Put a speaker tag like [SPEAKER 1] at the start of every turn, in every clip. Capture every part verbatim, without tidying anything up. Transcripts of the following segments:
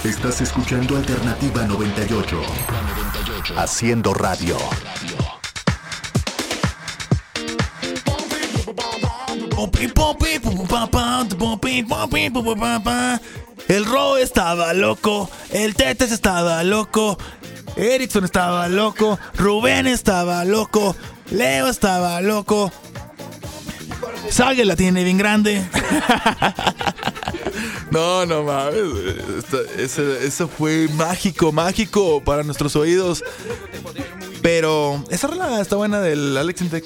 [SPEAKER 1] Estás escuchando Alternativa noventa y ocho. Haciendo radio.
[SPEAKER 2] El Ro estaba loco, el Tetes estaba loco, Erickson estaba loco, Rubén estaba loco, Leo estaba loco, Sague la tiene bien grande. No, no mames. Eso fue mágico, mágico para nuestros oídos. Pero esa rola está buena del Alex Intec.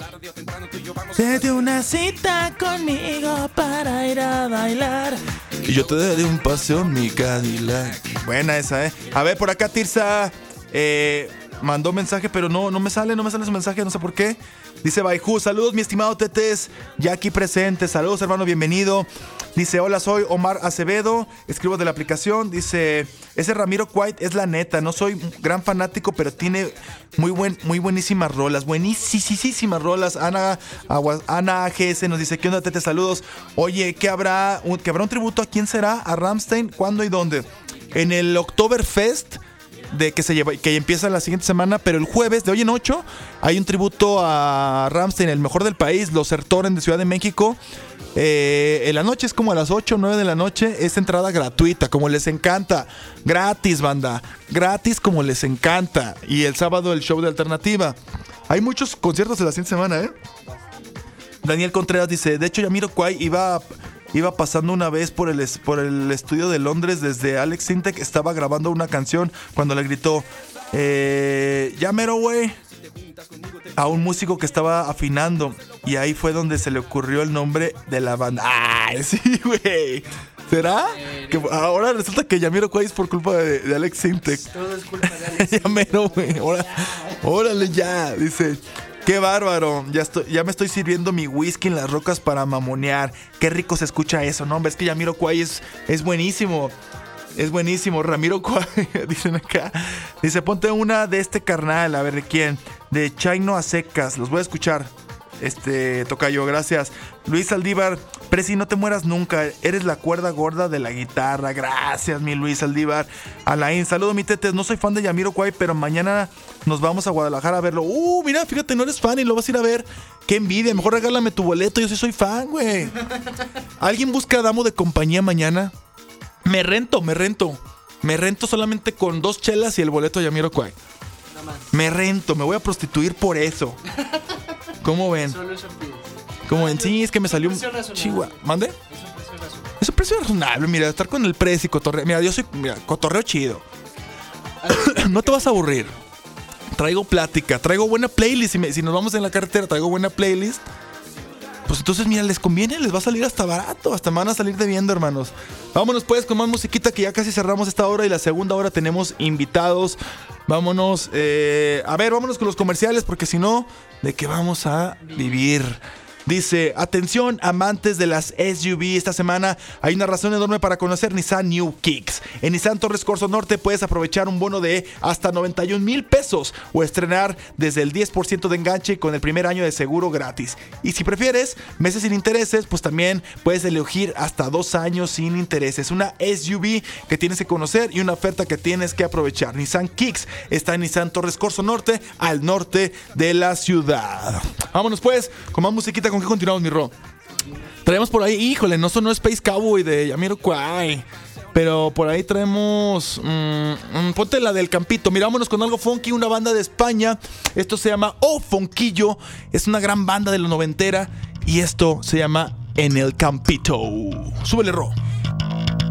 [SPEAKER 2] Date una cita conmigo para ir a bailar y yo te daré un paseo en mi Cadillac. Buena esa, eh. A ver, por acá Tirsa eh, mandó mensaje, pero no, no me sale, no me sale su mensaje, no sé por qué. Dice Baiju, saludos mi estimado Tetes, ya aquí presente, saludos hermano, bienvenido. Dice, hola, soy Omar Acevedo, escribo de la aplicación. Dice, ese Ramiro White es la neta, no soy gran fanático, pero tiene muy buen, muy buenísimas rolas, buenísimas rolas. Ana, Agua, Ana A G S nos dice, ¿qué onda, Tete? Saludos. Oye, ¿qué habrá, un, ¿qué habrá un tributo a quién será? ¿A Rammstein? ¿Cuándo y dónde? En el Oktoberfest, de que se lleva, que empieza la siguiente semana, pero el jueves de hoy en ocho hay un tributo a Rammstein, el mejor del país, Los Sertoren de Ciudad de México. Eh, en la noche es como a las ocho o nueve de la noche. Es entrada gratuita, como les encanta. Gratis, banda. Gratis como les encanta. Y el sábado el show de Alternativa. Hay muchos conciertos de la siguiente semana, ¿eh? Daniel Contreras dice, de hecho Jamiroquai iba, iba pasando una vez por el, por el estudio de Londres desde Alex Sintek. Estaba grabando una canción cuando le gritó eh, Jamiroquai a un músico que estaba afinando, y ahí fue donde se le ocurrió el nombre de la banda. ¡Ay, sí, güey! ¿Será? Que ahora resulta que Jamiroquai es por culpa de, de Alex Sintek.
[SPEAKER 3] Todo es culpa de Alex.
[SPEAKER 2] Yamero, güey. Órale ya. Dice, qué bárbaro. Ya, estoy, ya me estoy sirviendo mi whisky en las rocas para mamonear. Qué rico se escucha eso, ¿no? Hombre, es que Jamiroquai es, es buenísimo. Es buenísimo. Jamiroquai, dicen acá. Dice, ponte una de este carnal. A ver, ¿de quién? De Chaino a secas. Los voy a escuchar. Este, tocayo, gracias. Luis Aldívar, Presi, no te mueras nunca. Eres la cuerda gorda de la guitarra. Gracias, mi Luis Aldívar. Alain, saludo, mi Tetes. No soy fan de Jamiroquai, pero mañana nos vamos a Guadalajara a verlo. Uh, mira, fíjate, no eres fan y lo vas a ir a ver. Qué envidia. Mejor regálame tu boleto. Yo sí soy fan, güey. ¿Alguien busca damo de compañía mañana? Me rento, me rento. Me rento solamente con dos chelas y el boleto de Jamiroquai. Me rento, me voy a prostituir por eso. ¿Cómo ven?
[SPEAKER 3] Solo eso pides.
[SPEAKER 2] ¿Cómo ven? Sí, es que me salió un chihuahua. ¿Mande?
[SPEAKER 3] Es un precio razonable.
[SPEAKER 2] Es un precio razonable, mira, estar con el precio y cotorreo. Mira, yo soy, mira, cotorreo chido. No te vas a aburrir. Traigo plática, traigo buena playlist. Si, me, si nos vamos en la carretera, traigo buena playlist. Pues entonces, mira, les conviene, les va a salir hasta barato. Hasta me van a salir debiendo, hermanos. Vámonos pues con más musiquita, que ya casi cerramos esta hora. Y la segunda hora tenemos invitados. Vámonos, eh, a ver, vámonos con los comerciales, porque si no, ¿de qué vamos a vivir? Dice, atención amantes de las S U V, esta semana hay una razón enorme para conocer Nissan New Kicks. En Nissan Torres Corzo Norte puedes aprovechar un bono de hasta noventa y un mil pesos o estrenar desde el diez por ciento de enganche con el primer año de seguro gratis. Y si prefieres meses sin intereses, pues también puedes elegir hasta dos años sin intereses. Una S U V que tienes que conocer y una oferta que tienes que aprovechar. Nissan Kicks está en Nissan Torres Corzo Norte, al norte de la ciudad. Vámonos pues con más musiquita. ¿Con qué continuamos, mi Ro? Traemos por ahí, híjole, no sonó Space Cowboy de Jamiroquai, pero por ahí traemos mmm, ponte la del Campito. Mirámonos con algo funky, una banda de España. Esto se llama Oh Fonquillo. Es una gran banda de los noventera y esto se llama En el Campito. Súbele, Ro.